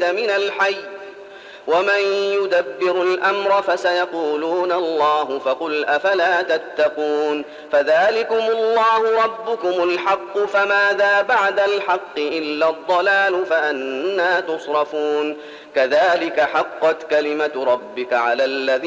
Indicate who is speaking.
Speaker 1: الميت من الحي ومن يدبر الأمر فسيقولون الله فقل أفلا تتقون فذلكم الله ربكم الحق فماذا بعد الحق إلا الضلال فأنى تصرفون كذلك حقت كلمة ربك على الذين